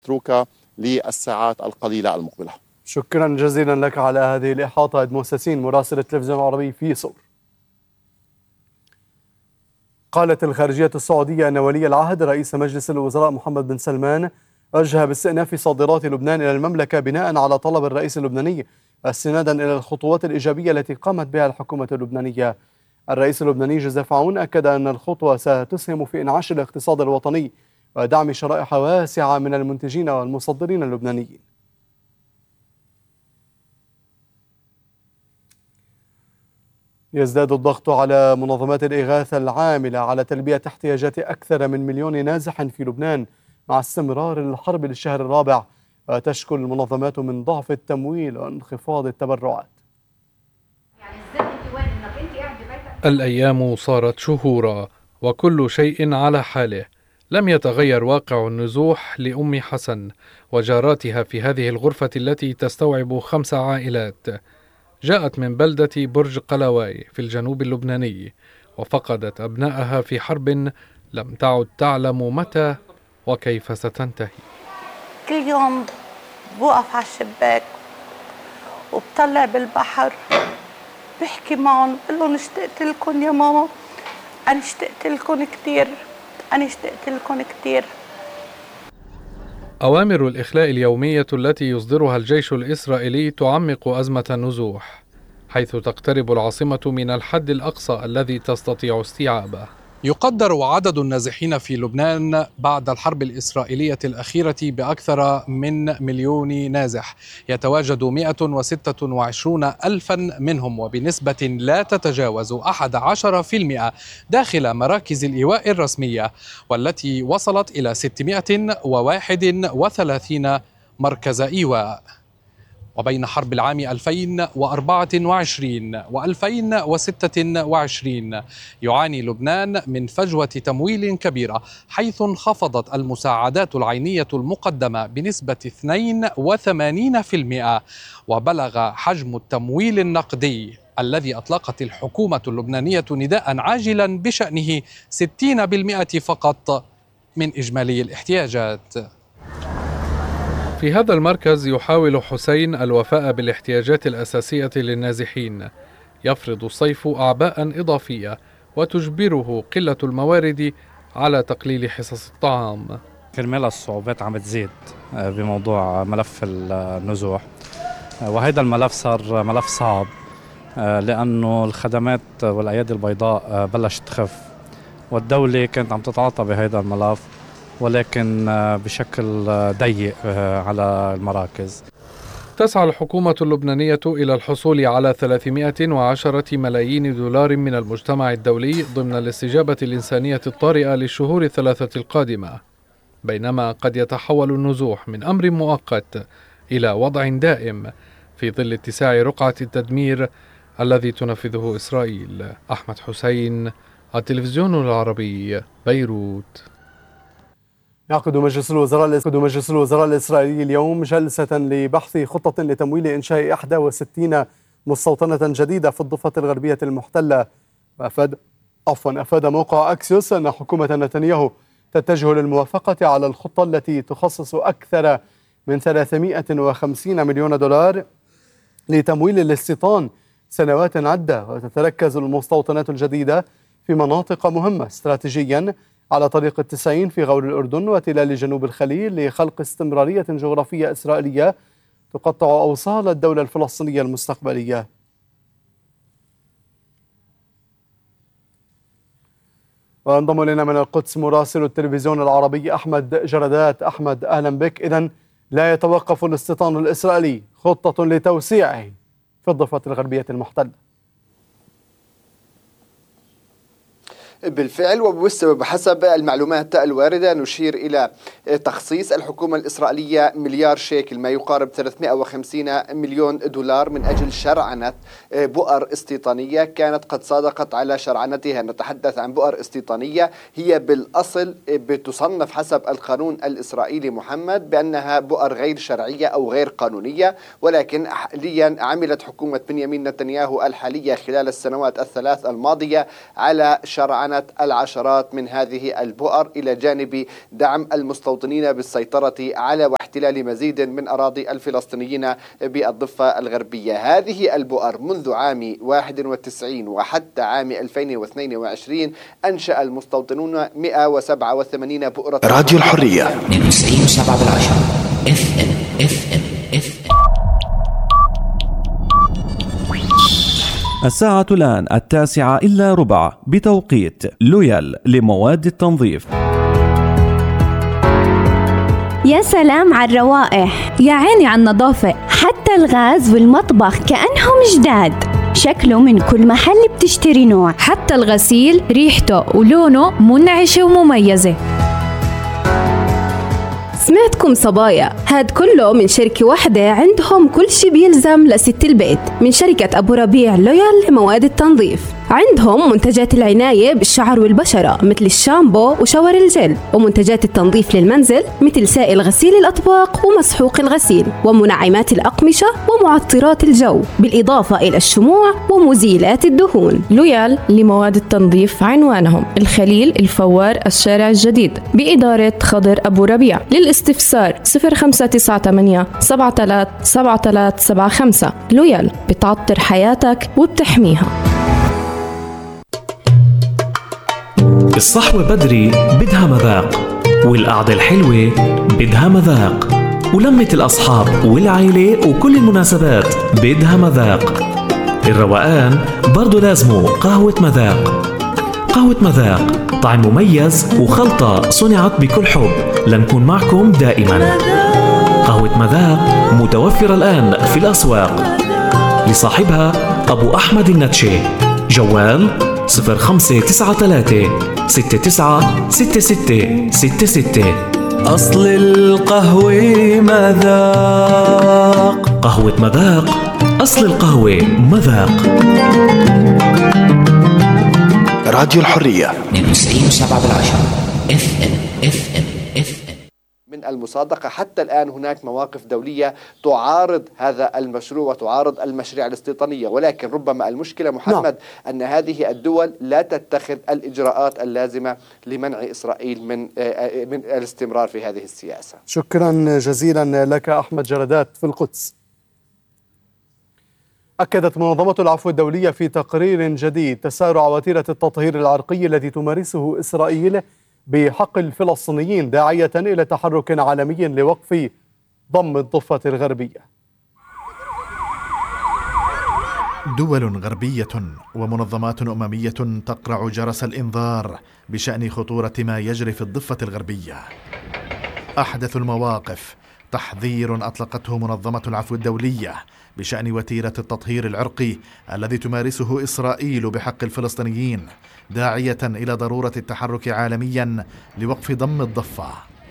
متروكة للساعات القليلة المقبلة. شكرا جزيلا لك على هذه الإحاطة إدموس ياسين مراسل التلفزيون العربي في صور. قالت الخارجية السعودية أن ولي العهد رئيس مجلس الوزراء محمد بن سلمان وجه باستئناف صادرات لبنان إلى المملكة بناء على طلب الرئيس اللبناني استنادا إلى الخطوات الإيجابية التي قامت بها الحكومة اللبنانية. الرئيس اللبناني جوزيف عون أكد أن الخطوة ستسهم في إنعاش الاقتصاد الوطني ودعم شرائح واسعة من المنتجين والمصدرين اللبنانيين. يزداد الضغط على منظمات الإغاثة العاملة على تلبية احتياجات أكثر من 1,000,000 نازح في لبنان مع استمرار الحرب للشهر الرابع، وتشكو المنظمات من ضعف التمويل وانخفاض التبرعات. الأيام صارت شهورا وكل شيء على حاله. لم يتغير واقع النزوح لأم حسن وجاراتها في هذه الغرفة التي تستوعب 5 عائلات. جاءت من بلدة برج قلاواي في الجنوب اللبناني وفقدت أبنائها في حرب لم تعد تعلم متى وكيف ستنتهي. كل يوم بوقف على الشباك وبطلع بالبحر بحكي معهم بقول لهم اشتقت لكم يا ماما، أنا اشتقت لكم كتير، أنا اشتقت لكم كتير. أوامر الإخلاء اليومية التي يصدرها الجيش الإسرائيلي تعمق أزمة النزوح، حيث تقترب العاصمة من الحد الأقصى الذي تستطيع استيعابه. يقدر عدد النازحين في لبنان بعد الحرب الإسرائيلية الأخيرة بأكثر من 1,000,000 نازح، يتواجد 126 ألفا منهم وبنسبة لا تتجاوز 11% داخل مراكز الإيواء الرسمية، والتي وصلت إلى 631 مركز إيواء. وبين حرب العام 2024 و2026 يعاني لبنان من فجوة تمويل كبيرة، حيث انخفضت المساعدات العينية المقدمة بنسبة 82%، وبلغ حجم التمويل النقدي الذي أطلقت الحكومة اللبنانية نداء عاجلا بشأنه 60% فقط من إجمالي الاحتياجات. في هذا المركز يحاول حسين الوفاء بالاحتياجات الأساسية للنازحين. يفرض الصيف أعباء إضافية وتجبره قلة الموارد على تقليل حصص الطعام. كرمال الصعوبات عم تزيد بموضوع ملف النزوح، وهذا الملف صار ملف صعب لأنه الخدمات والأيادي البيضاء بلشت تخف، والدولة كانت عم تتعاطى بهذا الملف ولكن بشكل ضيق على المراكز. تسعى الحكومة اللبنانية إلى الحصول على 310 ملايين دولار من المجتمع الدولي ضمن الاستجابة الإنسانية الطارئة للشهور ال3 القادمة، بينما قد يتحول النزوح من أمر مؤقت إلى وضع دائم في ظل اتساع رقعة التدمير الذي تنفذه إسرائيل. أحمد حسين، التلفزيون العربي، بيروت. يعقد مجلس الوزراء الإسرائيلي اليوم جلسة لبحث خطة لتمويل إنشاء 61 مستوطنة جديدة في الضفة الغربية المحتلة. أفاد موقع أكسيوس أن حكومة نتنياهو تتجه للموافقة على الخطة التي تخصص أكثر من 350 مليون دولار لتمويل الاستيطان سنوات عدة، وتتركز المستوطنات الجديدة في مناطق مهمة استراتيجيا على طريق 90 في غور الأردن وتلال جنوب الخليل لخلق استمرارية جغرافية إسرائيلية تقطع أوصال الدولة الفلسطينية المستقبلية. وانضم إلينا من القدس مراسل التلفزيون العربي أحمد جردات. أحمد، أهلا بك. إذن لا يتوقف الاستيطان الإسرائيلي، خطة لتوسيعه في الضفة الغربية المحتلة. بالفعل وبحسب المعلومات الواردة نشير إلى تخصيص الحكومة الإسرائيلية مليار شيكل ما يقارب 350 مليون دولار من أجل شرعنة بؤر استيطانية كانت قد صادقت على شرعنتها. نتحدث عن بؤر استيطانية هي بالأصل بتصنف حسب القانون الإسرائيلي محمد بأنها بؤر غير شرعية أو غير قانونية، ولكن حاليا عملت حكومة بنيامين نتنياهو الحالية خلال السنوات الثلاث الماضية على شرعنة العشرات من هذه البؤر إلى جانب دعم المستوطنين بالسيطرة على واحتلال مزيد من أراضي الفلسطينيين بالضفة الغربية. هذه البؤر منذ عام 91 وحتى عام 2022 أنشأ المستوطنون 187 بؤرة. راديو الحرية 92.7 FM. الساعة الآن 9:09 بتوقيت لويال لمواد التنظيف. يا سلام على الروائح، يا عيني على النظافة، حتى الغاز والمطبخ كأنهم جداد. شكله من كل محل بتشتري نوع، حتى الغسيل ريحته ولونه منعشة ومميزة. سمعتكم صبايا، هاد كله من شركة واحدة عندهم كل شي بيلزم لست البيت، من شركة أبو ربيع لويال لمواد التنظيف. عندهم منتجات العناية بالشعر والبشرة مثل الشامبو وشاور الجل، ومنتجات التنظيف للمنزل مثل سائل غسيل الأطباق ومسحوق الغسيل، ومنعمات الأقمشة ومعطرات الجو، بالإضافة إلى الشموع ومزيلات الدهون. لويال لمواد التنظيف عنوانهم الخليل الفوار الشارع الجديد بإدارة خضر أبو ربيع. للاستفسار 0598 737375. لويال بتعطر حياتك وبتحميها. الصحوة بدري بدها مذاق، والقعدة الحلوة بدها مذاق، ولمة الأصحاب والعائلة وكل المناسبات بدها مذاق. الروقان برضو لازمه قهوة مذاق. قهوة مذاق طعم مميز وخلطة صنعت بكل حب لنكون معكم دائما. قهوة مذاق متوفرة الآن في الأسواق. لصاحبها أبو أحمد النتشي. جوال 0593 696666. أصل القهوة مذاق. قهوة مذاق، أصل القهوة مذاق. راديو الحرية 92.7 FM. من المصادقة حتى الآن هناك مواقف دولية تعارض هذا المشروع وتعارض المشاريع الاستيطانية، ولكن ربما المشكلة محمد أن هذه الدول لا تتخذ الإجراءات اللازمة لمنع إسرائيل من الاستمرار في هذه السياسة. شكرا جزيلا لك أحمد جردات في القدس. أكدت منظمة العفو الدولية في تقرير جديد تسارع وتيرة التطهير العرقي التي تمارسه إسرائيل بحق الفلسطينيين، داعية إلى تحرك عالمي لوقف ضم الضفة الغربية. دول غربية ومنظمات أممية تقرع جرس الإنذار بشأن خطورة ما يجري في الضفة الغربية. أحدث المواقف تحذير أطلقته منظمة العفو الدولية بشأن وتيرة التطهير العرقي الذي تمارسه إسرائيل بحق الفلسطينيين، داعية إلى ضرورة التحرك عالميا لوقف ضم الضفة.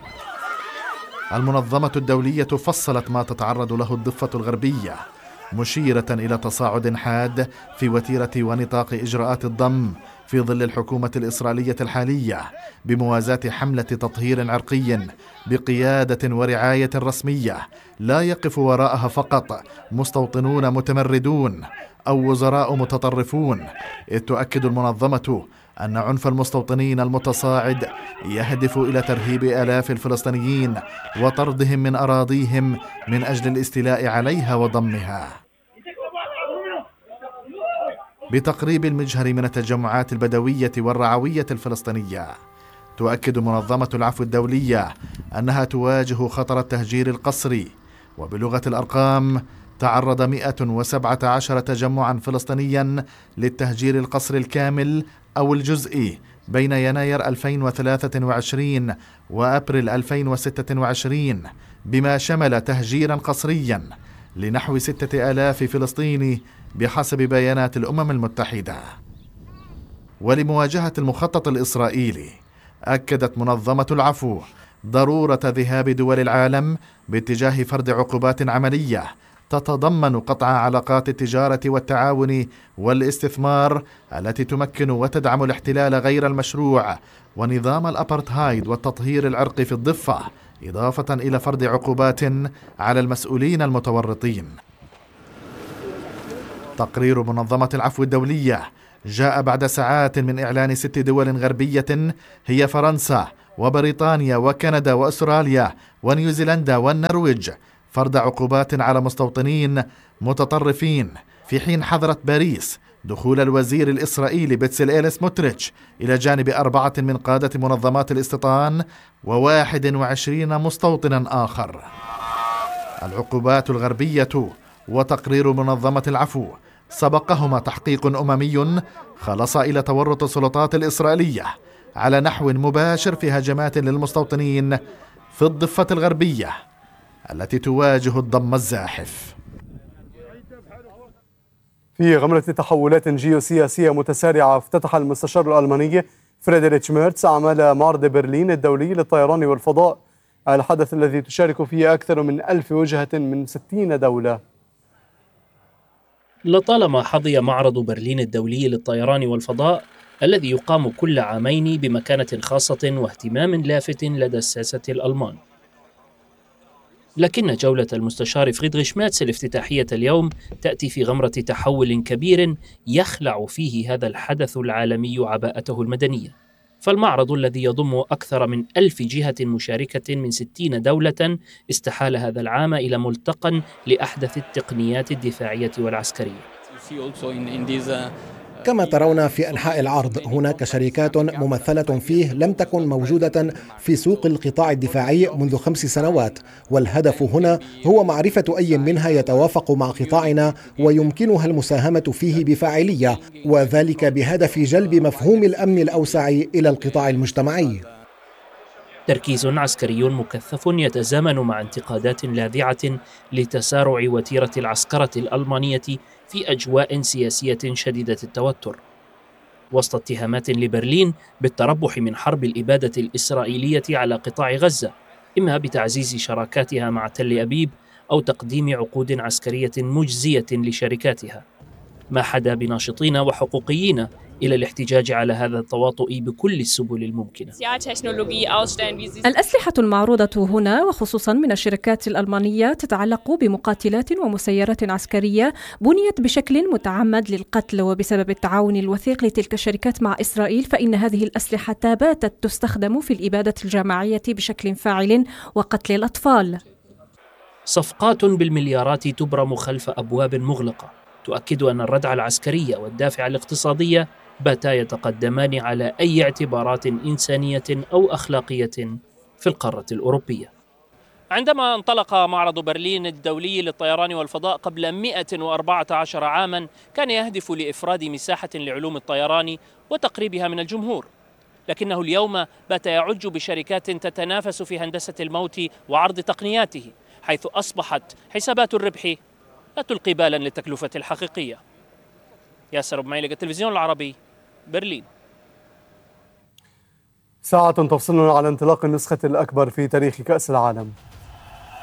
المنظمة الدولية فصلت ما تتعرض له الضفة الغربية، مشيرة إلى تصاعد حاد في وتيرة ونطاق إجراءات الضم في ظل الحكومة الإسرائيلية الحالية، بموازاة حملة تطهير عرقي بقيادة ورعاية رسمية لا يقف وراءها فقط مستوطنون متمردون أو وزراء متطرفون، إذ تؤكد المنظمة أن عنف المستوطنين المتصاعد يهدف إلى ترهيب آلاف الفلسطينيين وطردهم من أراضيهم من أجل الاستيلاء عليها وضمها. بتقريب المجهر من التجمعات البدوية والرعوية الفلسطينية، تؤكد منظمة العفو الدولية أنها تواجه خطر التهجير القسري، وبلغة الأرقام تعرض 117 تجمعا فلسطينيا للتهجير القسري الكامل أو الجزئي بين يناير 2023 وأبريل 2026، بما شمل تهجيرا قسريا لنحو 6000 فلسطيني بحسب بيانات الأمم المتحدة. ولمواجهة المخطط الإسرائيلي، أكدت منظمة العفو ضرورة ذهاب دول العالم باتجاه فرض عقوبات عملية تتضمن قطع علاقات التجارة والتعاون والاستثمار التي تمكن وتدعم الاحتلال غير المشروع ونظام الأبارتهايد والتطهير العرقي في الضفة، إضافة إلى فرض عقوبات على المسؤولين المتورطين. تقرير منظمة العفو الدولية جاء بعد ساعات من إعلان 6 دول غربية هي فرنسا وبريطانيا وكندا وأستراليا ونيوزيلندا والنرويج فرض عقوبات على مستوطنين متطرفين، في حين حظرت باريس دخول الوزير الإسرائيلي بتسليل سموتريتش إلى جانب 4 من قادة منظمات الاستيطان و21 مستوطنا آخر. العقوبات الغربية وتقرير منظمة العفو سبقهما تحقيق أممي خلص إلى تورط السلطات الإسرائيلية على نحو مباشر في هجمات للمستوطنين في الضفة الغربية التي تواجه الضم الزاحف. في غمرة تحولات جيوسياسية متسارعة، افتتح المستشار الألماني فريدريتش ميرتس أعمال معرض برلين الدولي للطيران والفضاء، الحدث الذي تشارك فيه أكثر من 1000 وجهة من 60 دولة. لطالما حظي معرض برلين الدولي للطيران والفضاء الذي يقام كل عامين بمكانة خاصة واهتمام لافت لدى الساسة الألمان، لكن جولة المستشار فريدريش ميرتس الافتتاحية اليوم تأتي في غمرة تحول كبير يخلع فيه هذا الحدث العالمي عباءته المدنية. فالمعرض الذي يضم أكثر من 1000 جهة مشاركة من 60 دولة استحال هذا العام إلى ملتقى لأحدث التقنيات الدفاعية والعسكرية. كما ترون في أنحاء العرض هناك شركات ممثلة فيه لم تكن موجودة في سوق القطاع الدفاعي منذ 5 سنوات، والهدف هنا هو معرفة أي منها يتوافق مع قطاعنا ويمكنها المساهمة فيه بفاعلية، وذلك بهدف جلب مفهوم الأمن الأوسع إلى القطاع المجتمعي. تركيز عسكري مكثف يتزامن مع انتقادات لاذعة لتسارع وتيرة العسكرة الألمانية في أجواء سياسية شديدة التوتر، وسط اتهامات لبرلين بالتربح من حرب الإبادة الإسرائيلية على قطاع غزة، إما بتعزيز شراكاتها مع تل أبيب أو تقديم عقود عسكرية مجزية لشركاتها، ما حدا بناشطين وحقوقيين إلى الاحتجاج على هذا التواطؤ بكل السبل الممكنة. الأسلحة المعروضة هنا وخصوصا من الشركات الألمانية تتعلق بمقاتلات ومسيرات عسكرية بنيت بشكل متعمد للقتل، وبسبب التعاون الوثيق لتلك الشركات مع إسرائيل فإن هذه الأسلحة باتت تستخدم في الإبادة الجماعية بشكل فاعل وقتل الأطفال. صفقات بالمليارات تبرم خلف أبواب مغلقة تؤكد أن الردع العسكري والدافع الاقتصادي باتا يتقدمان على أي اعتبارات إنسانية أو أخلاقية في القارة الأوروبية. عندما انطلق معرض برلين الدولي للطيران والفضاء قبل 114 عاما كان يهدف لإفراد مساحة لعلوم الطيران وتقريبها من الجمهور، لكنه اليوم بات يعج بشركات تتنافس في هندسة الموت وعرض تقنياته، حيث أصبحت حسابات الربح لا تلقي بالا للتكلفة الحقيقية. ياسر أبو معيلق، التلفزيون العربي، برلين. ساعة تفصلنا على انطلاق النسخة الأكبر في تاريخ كأس العالم.